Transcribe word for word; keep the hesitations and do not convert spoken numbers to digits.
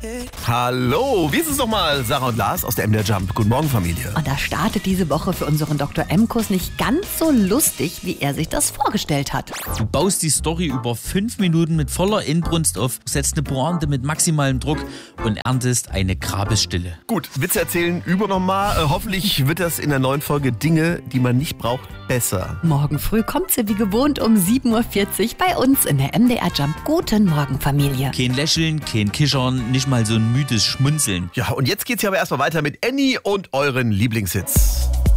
Hallo, wie ist es nochmal? Sarah und Lars aus der M D R Jump. Guten Morgen, Familie. Und da startet diese Woche für unseren Doktor M-Kurs nicht ganz so lustig, wie er sich das vorgestellt hat. Du baust die Story über fünf Minuten mit voller Inbrunst auf, setzt eine Pointe mit maximalem Druck und erntest eine Grabesstille. Gut, Witze erzählen üben wir nochmal. Äh, hoffentlich wird das in der neuen Folge Dinge, die man nicht braucht, besser. Morgen früh kommt sie wie gewohnt um sieben Uhr vierzig bei uns in der M D R Jump. Guten Morgen, Familie. Kein Lächeln, kein Kichern, nicht mal so ein müdes Schmunzeln. Ja, und jetzt geht's ja aber erstmal weiter mit Annie und euren Lieblingshits.